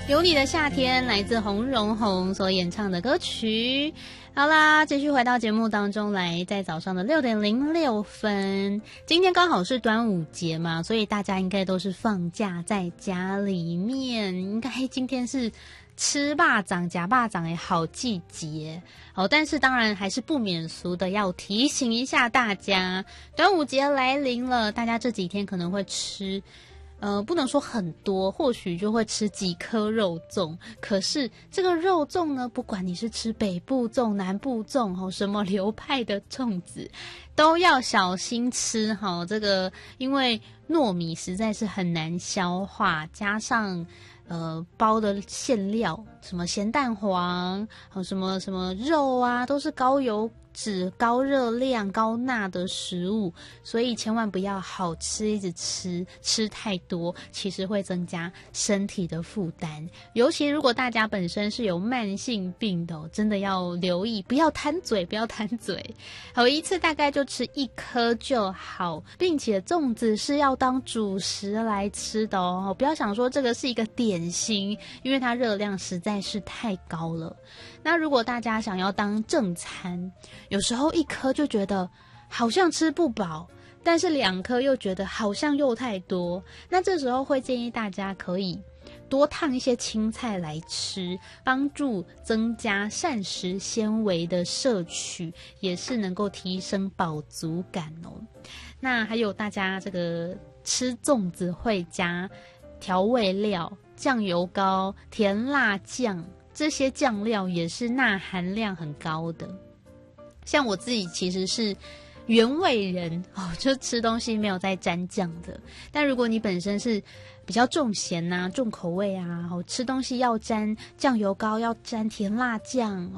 有你的夏天来自洪荣宏所演唱的歌曲。好啦，继续回到节目当中来，在早上的6:06，今天刚好是端午节嘛，所以大家应该都是放假在家里面，应该今天是吃霸掌夹霸掌也好季节哦，但是当然还是不免俗的要提醒一下大家，端午节来临了，大家这几天可能会吃不能说很多，或许就会吃几颗肉粽。可是这个肉粽呢，不管你是吃北部粽、南部粽，什么流派的粽子，都要小心吃哈。这个因为糯米实在是很难消化，加上包的馅料，什么咸蛋黄，什么什么肉啊，都是高油脂、高热量、高钠的食物，所以千万不要好吃一直吃太多，其实会增加身体的负担。尤其如果大家本身是有慢性病的，真的要留意，不要贪嘴，不要贪嘴。好，一次大概就吃1颗就好，并且粽子是要当主食来吃的哦，不要想说这个是一个点心，因为它热量实在是太高了。那如果大家想要当正餐，有时候1颗就觉得好像吃不饱，但是2颗又觉得好像又太多，那这时候会建议大家可以多烫一些青菜来吃，帮助增加膳食纤维的摄取，也是能够提升饱足感哦。那还有大家这个吃粽子会加调味料，酱油膏、甜辣酱，这些酱料也是钠含量很高的。像我自己其实是原味人哦，就吃东西没有再沾酱的。但如果你本身是比较重咸啊、重口味啊，吃东西要沾酱油膏，要沾甜辣酱